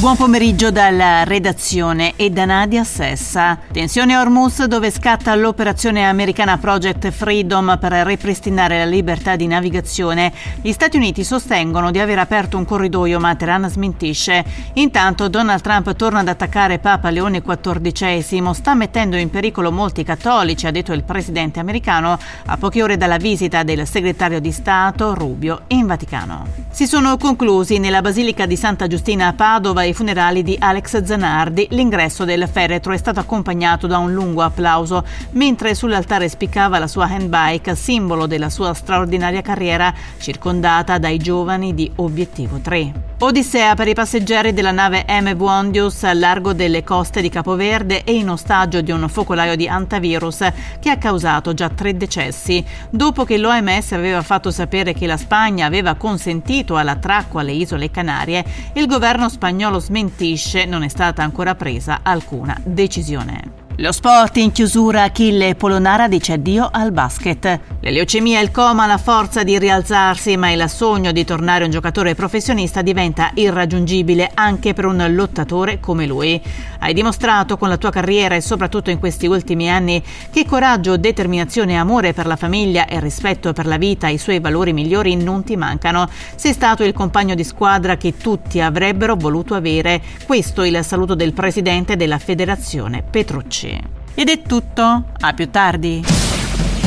Buon pomeriggio dalla redazione e da Nadia Sessa. Tensione a Hormuz, dove scatta l'operazione americana Project Freedom per ripristinare la libertà di navigazione. Gli Stati Uniti sostengono di aver aperto un corridoio, ma Teheran smentisce. Intanto Donald Trump torna ad attaccare Papa Leone XIV, sta mettendo in pericolo molti cattolici, ha detto il presidente americano a poche ore dalla visita del segretario di Stato Rubio in Vaticano. Si sono conclusi nella Basilica di Santa Giustina a Padova i funerali di Alex Zanardi. L'ingresso del feretro è stato accompagnato da un lungo applauso, mentre sull'altare spiccava la sua handbike, simbolo della sua straordinaria carriera, circondata dai giovani di Obiettivo 3. Odissea per i passeggeri della nave MV Ondius al largo delle coste di Capoverde e in ostaggio di un focolaio di antivirus che ha causato già 3 decessi. Dopo che l'OMS aveva fatto sapere che la Spagna aveva consentito all'attracco alle isole Canarie, il governo spagnolo smentisce, non è stata ancora presa alcuna decisione. Lo sport in chiusura, Achille Polonara dice addio al basket. La leucemia e il coma, la forza di rialzarsi, ma il sogno di tornare un giocatore professionista diventa irraggiungibile anche per un lottatore come lui. Hai dimostrato con la tua carriera e soprattutto in questi ultimi anni che coraggio, determinazione, amore per la famiglia e rispetto per la vita, i suoi valori migliori non ti mancano. Sei stato il compagno di squadra che tutti avrebbero voluto avere. Questo è il saluto del presidente della federazione Petrucci. Ed è tutto, a più tardi.